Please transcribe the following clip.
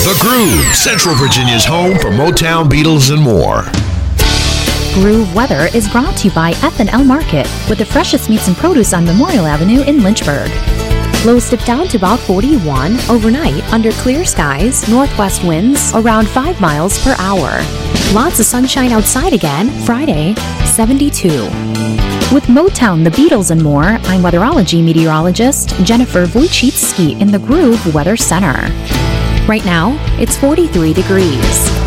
The Groove, Central Virginia's home for Motown, Beatles, and more. Groove Weather is brought to you by F&L Market, with the freshest meats and produce on Memorial Avenue in Lynchburg. Lows dip down to about 41 overnight under clear skies, northwest winds around 5 miles per hour. Lots of sunshine outside again Friday, 72. With Motown, the Beatles, and more, I'm weatherology meteorologist Jennifer Wojcicki in the Groove Weather Center. Right now, it's 43 degrees.